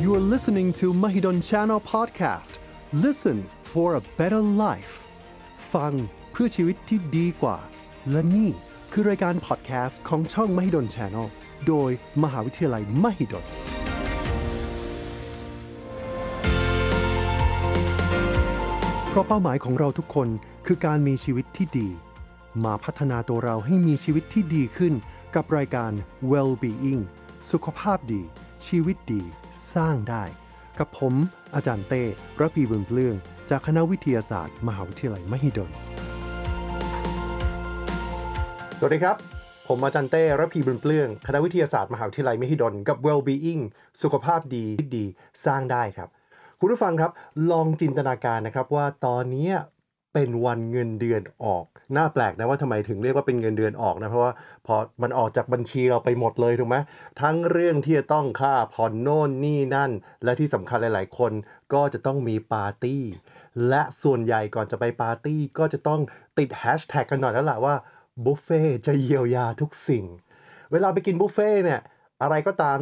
You are listening to Mahidol Channel Podcast. Listen for a better life. ฟังเพื่อชีวิตที่ดีกว่าและนี่คือรายการพอดแคสต์ของช่อง Mahidol Channel โดยมหาวิทยาลัยมหิดลเพราะเป้าหมายของเราทุกคนคือการมีชีวิตที่ดีมาพัฒนาตัวเราให้มีชีวิตที่ดีขึ้นกับรายการ Well-being สุขภาพดีชีวิตดีสร้างได้กับผมอาจารย์เต้ระพีบุญเปลื้องจากคณะวิทยาศาสตร์มหาวิทยาลัยมหิดลสวัสดีครับผมอาจารย์เต้ระพีบุญเปลื้องคณะวิทยาศาสตร์มหาวิทยาลัยมหิดลกับ Well-being สุขภาพดีชีวิตดีสร้างได้ครับคุณผู้ฟังครับลองจินตนาการนะครับว่าตอนนี้เป็นวันเงินเดือนออกน่าแปลกนะว่าทำไมถึงเรียกว่าเป็นเงินเดือนออกนะเพราะว่าพอมันออกจากบัญชีเราไปหมดเลยถูกไหมทั้งเรื่องที่จะต้องค่าผ่อนโน่นนี่นั่นและที่สำคัญหลายๆคนก็จะต้องมีปาร์ตี้และส่วนใหญ่ก่อนจะไปปาร์ตี้ก็จะต้องติดแฮชแท็กกันหน่อยแล้วล่ะว่าบุฟเฟ่จะเยียวยาทุกสิ่งเวลาไปกินบุฟเฟ่เนี่ยอะไรก็ตาม